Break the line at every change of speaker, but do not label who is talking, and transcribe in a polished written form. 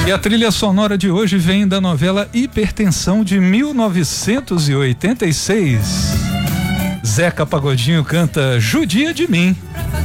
E a trilha sonora de hoje vem da novela Hipertensão de 1986. Zeca Pagodinho canta Judia de Mim.